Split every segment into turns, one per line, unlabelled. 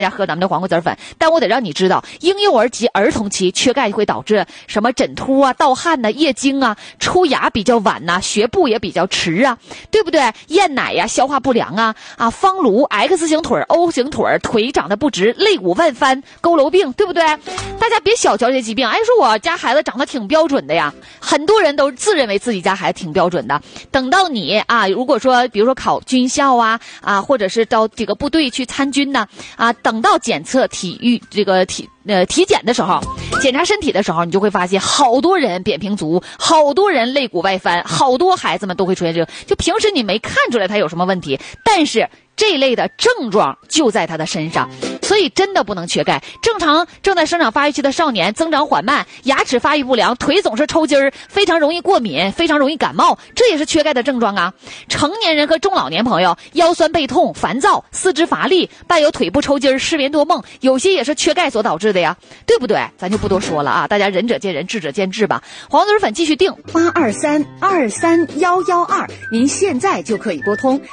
喝咱们的黄瓜籽粉，但我得让你知道，婴幼儿及儿童期缺钙会导致什么枕秃啊、盗汗呐、夜惊啊、出牙比较晚呐、学步也比较迟啊，对不对？厌奶呀、消化不良啊、方颅、X 型腿、O 型腿、腿长得不直、肋骨外翻、佝偻病，对不对？大家别小瞧这些疾病。哎，说我家孩子长得挺标准的呀，很多人都自认为自己家孩子挺标准的。等到你啊，如果说比如说考军校啊，或者是到这个部队去参军呢，等到检测体检的时候，检查身体的时候，你就会发现好多人扁平足，好多人肋骨外翻，好多孩子们都会出现这个。就平时你没看出来他有什么问题，但是这类的症状就在他的身上，所以真的不能缺钙。正在生长发育期的少年增长缓慢，牙齿发育不良，腿总是抽筋儿，非常容易过敏，非常容易感冒，这也是缺钙的症状啊。成年人和中老年朋友腰酸背痛、烦躁、四肢乏力，伴有腿部抽筋儿、失眠多梦，有些也是缺钙所导致的呀，对不对？咱就不多说了啊，大家仁者见仁，智者见智吧。黄籽粉继续定
823231122，您现在就可以拨通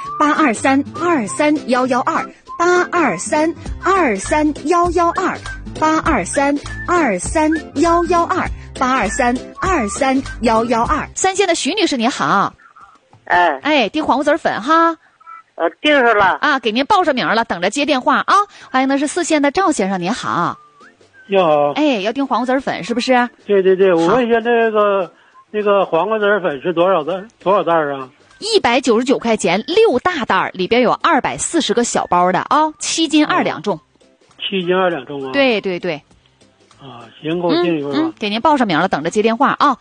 823231122，823231122，823231122，823231122。
三线的徐女士您好。
哎，
订黄瓜籽粉哈。
订上了
啊，给您报上名了，等着接电话啊。欢迎的是四线的赵先生，您好。
你好。
哎，要订黄瓜籽粉是不是？
对对对，我问一下那个黄瓜籽粉是多少袋啊
？199块钱，6大袋，里边有240个小包的啊，7斤2两重。
7斤2两重啊？
对对对。
行，给我订一份吧。
给您报上名了，等着接电话啊。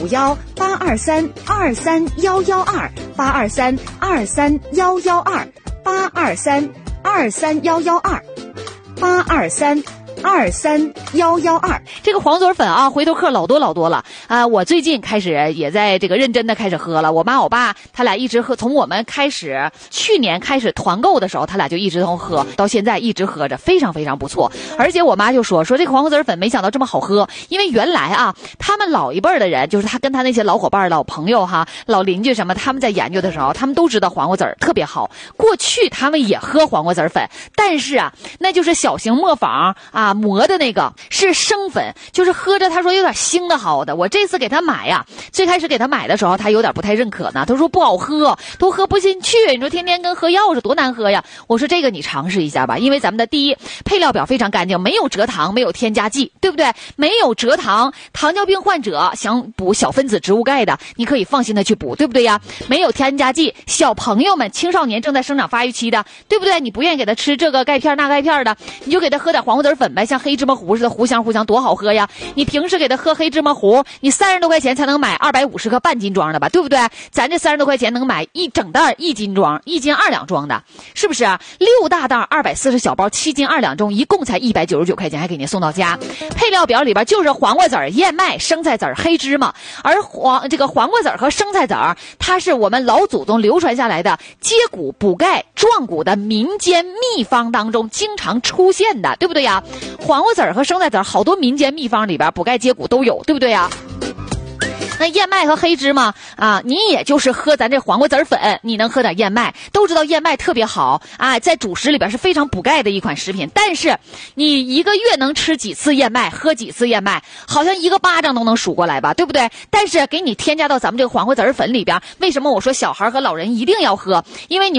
0450-823-231122，823-231122，823-231122。
这个黄籽粉啊，回头客老多了啊！我最近开始也在这个认真的开始喝了。我妈我爸他俩一直喝，从我们去年开始团购的时候，他俩就一直都喝，到现在一直喝着，非常非常不错。而且我妈就说这个黄瓜籽粉没想到这么好喝，因为原来啊，他们老一辈的人，就是他跟他那些老伙伴、老朋友哈、老邻居什么，他们在研究的时候，他们都知道黄瓜籽特别好。过去他们也喝黄瓜籽粉，但是啊，那就是小型磨坊磨的那个是生粉，就是喝着他说有点腥的好的。我这次给他买呀，最开始给他买的时候他有点不太认可呢，他说不好喝，都喝不进去，你说天天跟喝药似的多难喝呀。我说这个你尝试一下吧，因为咱们的第一配料表非常干净，没有蔗糖，没有添加剂，对不对？没有蔗糖，糖尿病患者想补小分子植物钙的，你可以放心的去补，对不对呀？没有添加剂，小朋友们、青少年正在生长发育期的，对不对？你不愿意给他吃这个钙片那钙片的，你就给他喝点黄瓜籽粉呗，像黑芝麻糊似的，糊香多好喝呀。你平时给他喝黑芝麻糊，你30多块钱才能买250克半斤装的吧，对不对？咱这30多块钱能买一整袋1斤装，1斤2两装的，是不是啊？6大袋240小包，7斤2两重，一共才199块钱，还给您送到家。配料表里边就是黄瓜籽、燕麦、生菜籽、黑芝麻，而这个黄瓜籽和生菜籽，它是我们老祖宗流传下来的接骨补钙壮骨的民间秘方当中经常出现的，对不对呀？黄瓜籽和生菜籽好多民间秘方里边补钙接骨都有，对不对呀？那燕麦和黑芝麻你也就是喝咱这黄瓜籽粉，你能喝点燕麦，都知道燕麦特别好在主食里边是非常补钙的一款食品。但是你一个月能吃几次燕麦，喝几次燕麦，好像一个巴掌都能数过来吧，对不对？但是给你添加到咱们这个黄瓜籽粉里边，为什么我说小孩和老人一定要喝？因为你